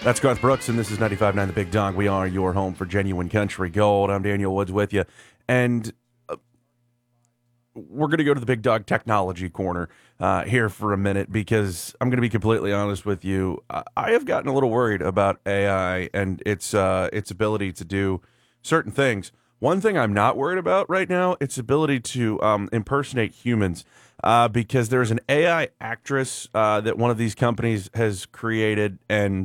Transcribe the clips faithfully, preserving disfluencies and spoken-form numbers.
That's Garth Brooks, and this is ninety-five point nine The Big Dog. We are your home for genuine country gold. I'm Daniel Woods with you. And uh, we're going to go to the Big Dog Technology Corner uh, here for a minute because I'm going to be completely honest with you. I, I have gotten a little worried about A I and its uh, its ability to do certain things. One thing I'm not worried about right now, its ability to um, impersonate humans. Uh, because there's an A I actress uh, that one of these companies has created, and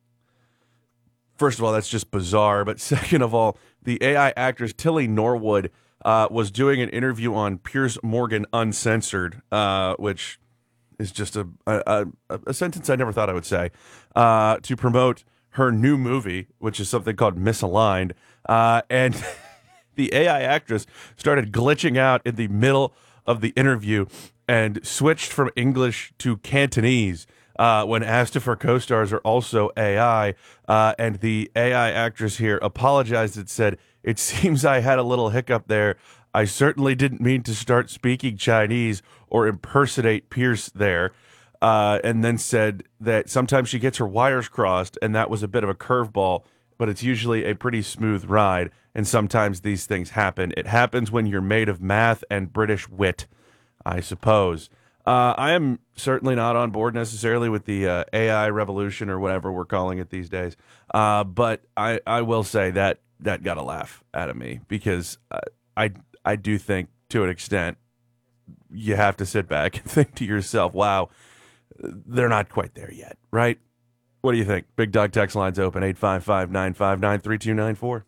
first of all, that's just bizarre. But second of all, the A I actress Tilly Norwood uh, was doing an interview on Piers Morgan Uncensored, uh, which is just a, a, a sentence I never thought I would say, uh, to promote her new movie, which is something called Misaligned. Uh, and the A I actress started glitching out in the middle of the interview and switched from English to Cantonese uh, when asked if her co-stars are also A I. Uh, and the A I actress here apologized and said, "It seems I had a little hiccup there. I certainly didn't mean to start speaking Chinese or impersonate Pierce there." Uh, and then said that sometimes she gets her wires crossed, and that was a bit of a curveball, but it's usually a pretty smooth ride. And sometimes these things happen. It happens when you're made of math and British wit, I suppose. Uh, I am certainly not on board necessarily with the uh, A I revolution or whatever we're calling it these days. Uh, but I, I will say that that got a laugh out of me because uh, I, I do think to an extent you have to sit back and think to yourself, wow, they're not quite there yet, right? What do you think? Big Dog text line's open, eight five five, nine five nine, three two nine four.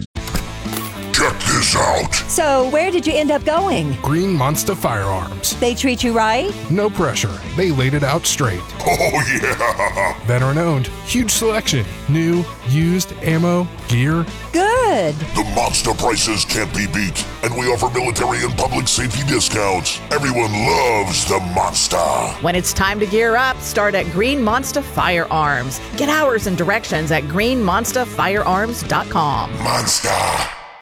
Check this out. So, where did you end up going? Green Monster Firearms. They treat you right? No pressure. They laid it out straight. Oh, yeah. Veteran owned. Huge selection. New, used, ammo, gear. Good. The monster prices can't be beat, and we offer military and public safety discounts. Everyone loves the monster. When it's time to gear up, start at Green Monster Firearms. Get hours and directions at green monster firearms dot com. Monster.